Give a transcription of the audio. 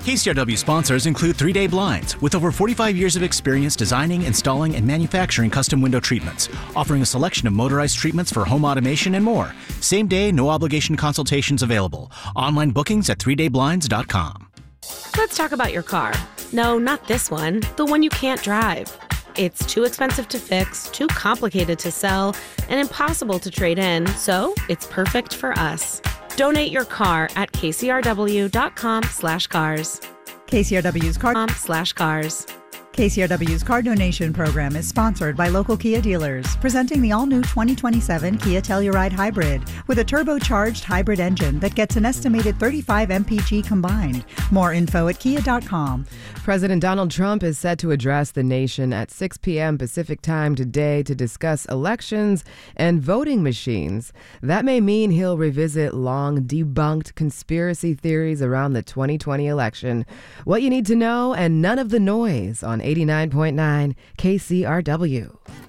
KCRW sponsors include 3 Day Blinds, with over 45 years of experience designing, installing, and manufacturing custom window treatments, offering a selection of motorized treatments for home automation and more. Same day, no obligation consultations available. Online bookings at 3dayblinds.com. Let's talk about your car. No, not this one. The one you can't drive. It's too expensive to fix, too complicated to sell, and impossible to trade in, so it's perfect for us. Donate your car at kcrw.com/cars. KCRW's /cars. KCRW's car donation program is sponsored by local Kia dealers, presenting the all-new 2027 Kia Telluride Hybrid with a turbocharged hybrid engine that gets an estimated 35 mpg combined. More info at kia.com. President Donald Trump is set to address the nation at 6 p.m. Pacific time today to discuss elections and voting machines. That may mean he'll revisit long debunked conspiracy theories around the 2020 election. What you need to know and none of the noise on 89.9 KCRW.